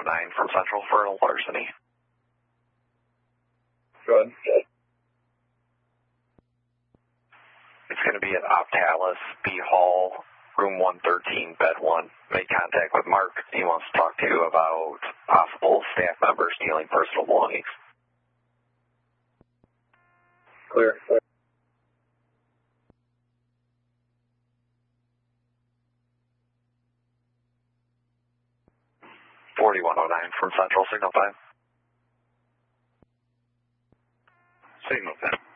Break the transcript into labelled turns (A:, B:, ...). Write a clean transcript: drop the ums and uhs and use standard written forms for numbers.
A: from Central for a larceny.
B: Go ahead.
A: It's going to be at Optalis, B Hall, room 113, bed 1. Make contact with Mark. He wants to talk to you about possible staff members stealing personal belongings.
B: Clear.
A: 4109 from Central, Signal 5.
C: Signal 10.